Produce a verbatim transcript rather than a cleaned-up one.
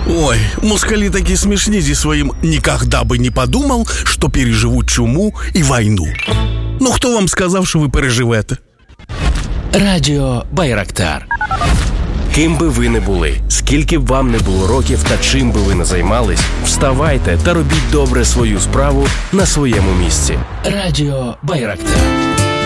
Ой, москали такие смешные зі своим «никогда бы не подумал, что переживу чуму и войну». Ну, хто вам сказав, що ви переживете? Радіо Байрактар. Ким би ви не були, скільки б вам не було років та чим би ви не займались, вставайте та робіть добре свою справу на своєму місці. Радіо Байрактар.